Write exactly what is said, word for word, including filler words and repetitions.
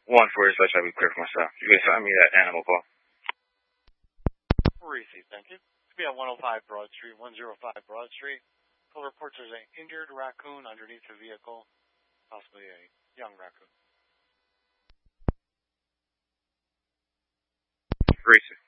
one for you, so I try to be clear for myself. You can send me that animal call. Received, thank you. To be at one oh five Broad Street, one oh five Broad Street. Call reports there's an injured raccoon underneath the vehicle, possibly a young raccoon. Racist.